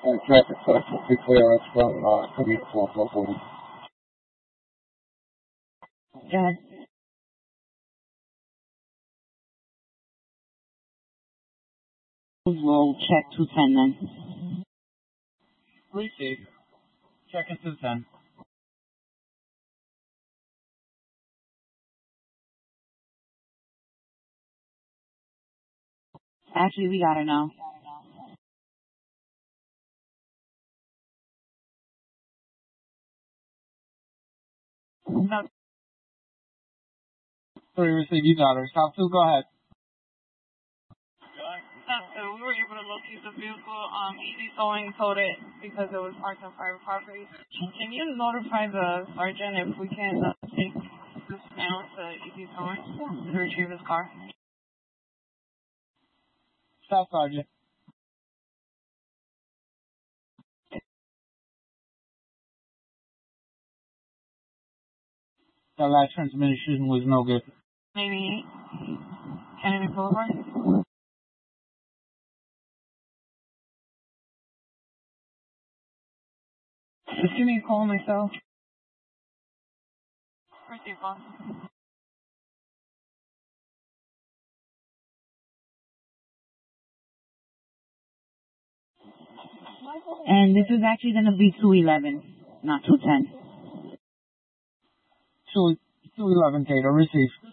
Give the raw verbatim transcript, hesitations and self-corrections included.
And traffic social clearance from uh, City four four forty. Go ahead. We'll check two ten then. Receive. Checking two ten. Actually, we got it now. No. Three, receive. You got her. South two, go ahead. Uh, we were able to locate the vehicle. Um, Easy Towing towed it because it was parked on private property. Can you notify the sergeant if we can uh, take this now to Easy Towing to retrieve his car? Staff Sergeant. That last transmission was no good. Maybe Kennedy Boulevard? Just give me a call myself. Receive call. And this is actually going to be two eleven, not two ten. two eleven, Tater. Receive.